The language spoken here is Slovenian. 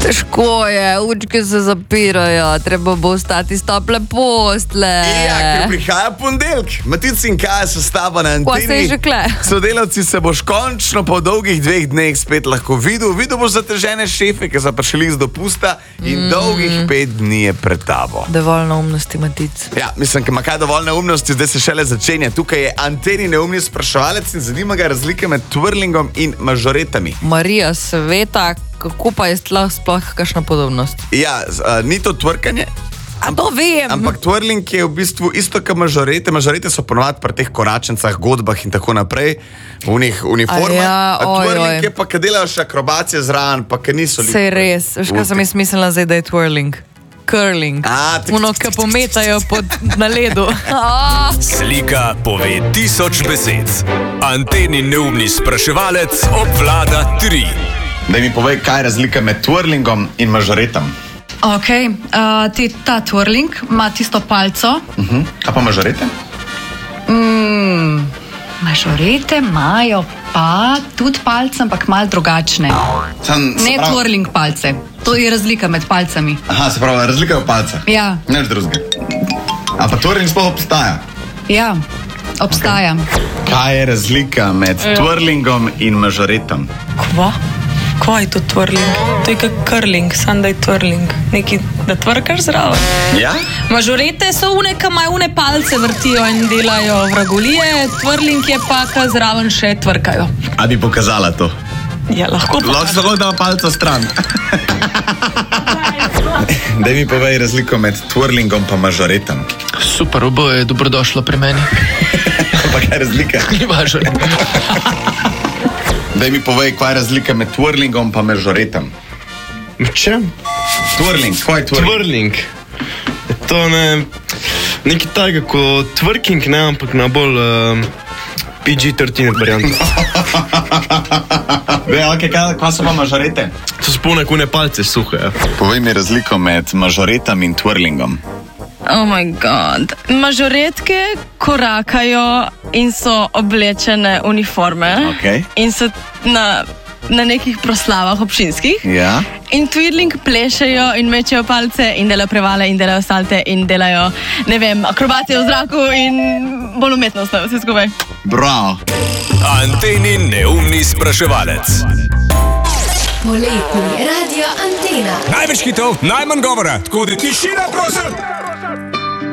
Težko je, učke se zapirajo, treba bo ostati stople postle. Ja, ker prihaja ponedeljek. Matic in Kaja so s tabo na anteni. Ko se je že kle. Sodelavci se boš končno po dolgih 2 dneh spet lahko videl. Videl boš zatežene šefe, ki so prišli z dopusta in dolgih 5 dni je pred tabo. Dovolj neumnosti, Matic. Ja, mislim, ker ima kaj dovolj neumnosti, zdaj se šele začenja. Tukaj je anteni neumni spraševalec in zanima ga razlike med twirlingom in mažoretami. Marija sveta, kako pa je sploh kakšna podobnost? Ja, ni to tvrkanje. To vem. Ampak twirling je v bistvu isto kot mažorete. Mažorete so ponovadi pri teh koračencah, godbah in tako naprej, v uniformah. Ja, twirling je pa, kad delajo še akrobacije zraven, pa kad niso lipo. Sej res, veš kaj sem jaz mislila zdaj, da je twirling. Curling. Uno, ki pometajo na ledu. Slika pove 1000 besed. Anteni neumni spraševalec obvlada 3. Daj mi povej, kaj je razlika med twirlingom in mažoretom. Ok, ta twirling ima tisto palco. A pa mažorete? Mažorete imajo pa tudi palce, ampak malo drugačne. Ne twirling palce. To je razlika med palcami. Aha, se pravi, razlika je v palcah. Ja. Nič drugega. A pa twirling sploh obstaja? Ja, obstaja. Kaj je razlika med twirlingom in mažoretom? Kaj je to twirling? To je kot curling, samo da je twirling. Neki, da tvrkaš zraven. Ja? Mažorete so une, ki imajo une palce vrtijo in delajo vragolije, twirling je pa, ki zraven še tvrkajo. A bi pokazala to? Ja, lahko pa. Lahko samo da palco stran. Daj mi povej razliko med twirlingom pa mažoretom. Super, oboje je dobrodošlo pri meni. Pa kaj je razlika? Ni važno. Daj mi povej, kaj je razlika med twirlingom pa mažoretom. Čem? Twirling, kaj je twirling? Twirling. To ne... Nekaj tajega kot twerking, ne, ampak na bolj PG-13 variant. Kaj so pa mažorete? To so polne kune palce suhe. Povej mi razliko med mažoretom in twirlingom. Oh my god. Mažoretke korakajo in so oblečene uniforme. Okay. In so na nekih proslavah občinskih. Ja. In twirling plešejo in mečejo palce in delajo prevale in delajo salte in delajo, ne vem, akrobacije v zraku in bolj umetnostno vse skupaj. Bravo. Anteni neumni spraševalec. Poletni radio Antena. Največ hitov, najmanj govora, tako da tišina, prosim.